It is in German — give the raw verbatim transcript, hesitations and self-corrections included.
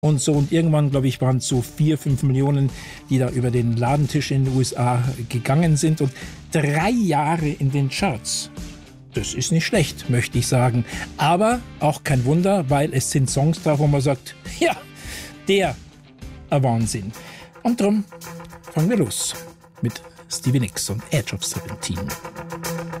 und so. Und irgendwann, glaube ich, waren es so vier, fünf Millionen, die da über den Ladentisch in den U S A gegangen sind. Und drei Jahre in den Charts. Das ist nicht schlecht, möchte ich sagen. Aber auch kein Wunder, weil es sind Songs drauf, wo man sagt, ja, der ein Wahnsinn. Und darum fangen wir los mit Stevie Nicks und Edge of Seventeen.